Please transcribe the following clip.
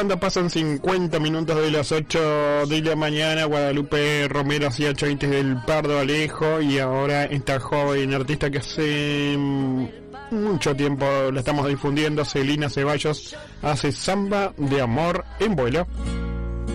Cuando pasan 50 minutos de las 8 de la mañana, Guadalupe Romero hacía Choites del Pardo Alejo, y ahora esta joven artista que hace mucho tiempo la estamos difundiendo, Celina Ceballos, hace Samba de Amor en Vuelo.